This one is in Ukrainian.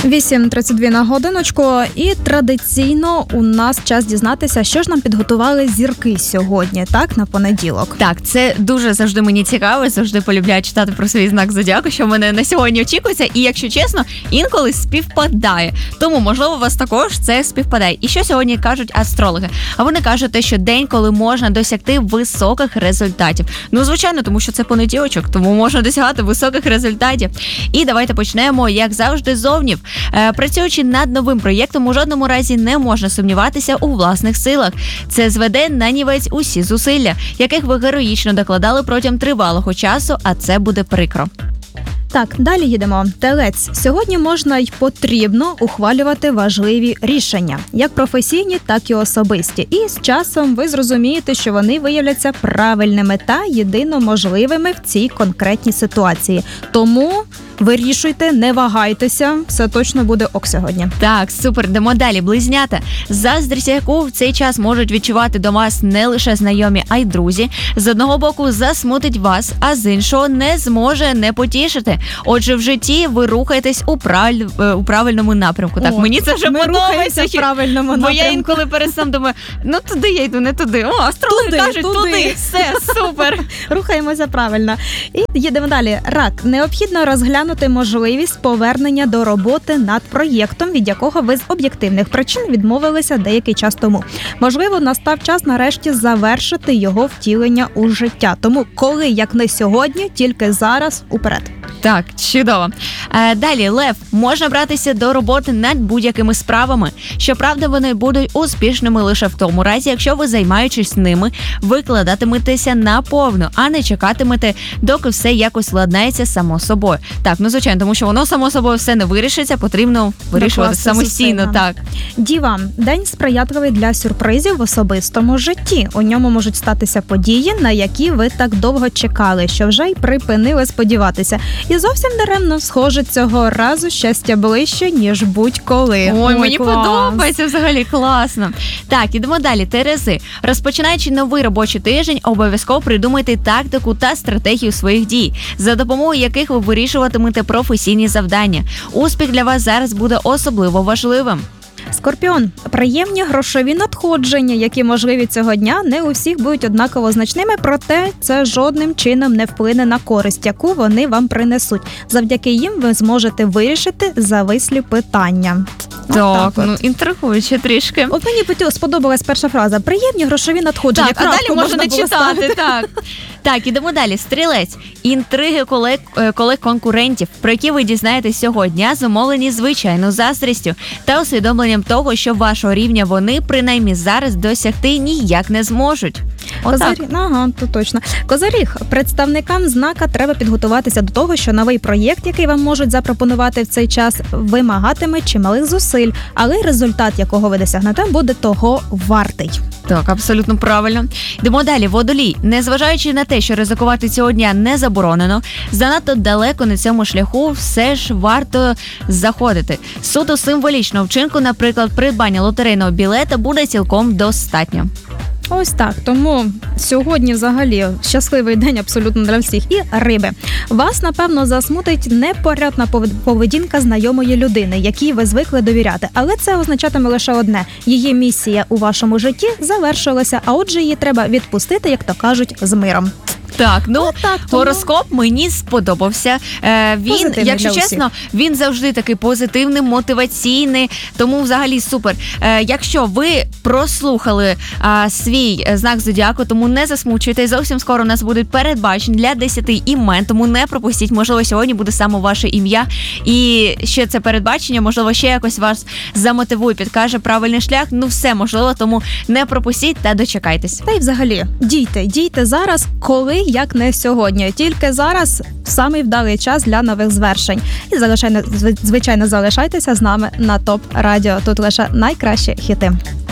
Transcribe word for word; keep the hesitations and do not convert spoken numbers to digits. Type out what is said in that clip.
вісім тридцять два на годиночку, і традиційно у нас час дізнатися, що ж нам підготували зірки сьогодні, так, на понеділок. Так, це дуже завжди мені цікаво, завжди полюбляю читати про свій знак зодіаку, що в мене на сьогодні очікується, і якщо чесно, інколи співпадає. Тому, можливо, у вас також це співпадає. І що сьогодні кажуть астрологи? А вони кажуть те, що день, коли можна досягти високих результатів. Ну, звичайно, тому що це понеділочок, тому можна досягати високих результатів. І давайте почнемо, як завжди, зовнів. Е, працюючи над новим проєктом, у жодному разі не можна сумніватися у власних силах. Це зведе на нівець усі зусилля, яких ви героїчно докладали протягом тривалого часу, а це буде прикро. Так, далі їдемо. Телець. Сьогодні можна й потрібно ухвалювати важливі рішення, як професійні, так і особисті. І з часом ви зрозумієте, що вони виявляться правильними та єдино можливими в цій конкретній ситуації. Тому вирішуйте, не вагайтеся, все точно буде ок сьогодні. Так, супер, йдемо далі. Близнята. Заздрість, яку в цей час можуть відчувати до вас не лише знайомі, а й друзі, з одного боку засмутить вас, а з іншого не зможе не потішити. Отже, в житті ви рухаєтесь у, правиль... у правильному напрямку. Так, О, мені це вже ми подобається. в правильному Бо напрямку. я інколи перед сам думаю, ну туди я йду, не туди. О, астрологи Туди, кажуть, туди. туди. Все, супер. Рухаємося правильно. І їдемо далі. Рак. Необхідно розглянути можливість повернення до роботи над проєктом, від якого ви з об'єктивних причин відмовилися деякий час тому. Можливо, настав час нарешті завершити його втілення у життя. Тому коли, як не сьогодні, тільки зараз уперед. Так, чудово. Е, далі, Лев. Можна братися до роботи над будь-якими справами. Щоправда, вони будуть успішними лише в тому разі, якщо ви, займаючись ними, викладатиметеся наповну, а не чекатимете, доки все якось владнається само собою. Так, ну звичайно, тому що воно само собою все не вирішиться, потрібно вирішувати Докласти самостійно. зусиль, Так. Діва. День сприятливий для сюрпризів в особистому житті. У ньому можуть статися події, на які ви так довго чекали, що вже й припинили сподіватися. І зовсім даремно, схоже, цього разу щастя ближче, ніж будь-коли. Ой, Ой мені клас. подобається взагалі, класно. Так, ідемо далі. Терези. Розпочинаючи новий робочий тиждень, обов'язково придумайте тактику та стратегію своїх дій, за допомогою яких ви вирішуватимете професійні завдання. Успіх для вас зараз буде особливо важливим. Скорпіон. Приємні грошові надходження, які можливі цього дня, не у всіх будуть однаково значними, проте це жодним чином не вплине на користь, яку вони вам принесуть. Завдяки їм ви зможете вирішити завислі питання. Так, так ну інтригуюче трішки. От мені сподобалась перша фраза. Приємні грошові надходження. Так, а далі можна не читати. Так. Так, ідемо далі. Стрілець. Інтриги колег, колег-конкурентів, про які ви дізнаєтесь сьогодні, зумовлені звичайно заздрістю та усвідомленням того, що вашого рівня вони, принаймні зараз, досягти ніяк не зможуть. Козирі... Ага, то точно. Козиріг. Представникам знака треба підготуватися до того, що новий проєкт, який вам можуть запропонувати в цей час, вимагатиме чималих зусиль, але результат, якого ви досягнете, буде того вартий. Так, абсолютно правильно. Йдемо далі. Водолій. Незважаючи на те, що ризикувати цього дня не заборонено, занадто далеко на цьому шляху все ж варто заходити. Суто символічного вчинку, наприклад, придбання лотерейного білета буде цілком достатньо. Ось так. Тому сьогодні взагалі щасливий день абсолютно для всіх. І риби. Вас, напевно, засмутить непорядна поведінка знайомої людини, якій ви звикли довіряти. Але це означатиме лише одне. Її місія у вашому житті завершилася, а отже її треба відпустити, як то кажуть, з миром. Так, ну, ну так, тому... гороскоп мені сподобався. Е, він, позитивний, якщо чесно, він завжди такий позитивний, мотиваційний, тому взагалі супер. Е, якщо ви прослухали е, свій знак зодіаку, тому не засмучуйтесь, зовсім скоро у нас будуть передбачення для десяти імен, тому не пропустіть, можливо, сьогодні буде саме ваше ім'я, і ще це передбачення, можливо, ще якось вас замотивує, підкаже правильний шлях, ну все можливо, тому не пропустіть та дочекайтесь. Та й взагалі, дійте, дійте зараз, коли як не сьогодні. Тільки зараз самий вдалий час для нових звершень. І, звичайно, звичайно залишайтеся з нами на ТОП Радіо. Тут лише найкращі хіти.